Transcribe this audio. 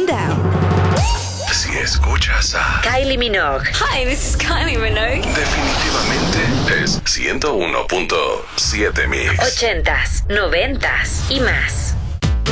down. Si escuchas a Kylie Minogue. Hi, this is Kylie Minogue. definitivamente es 101.7 Mix. 80s, 90s y más.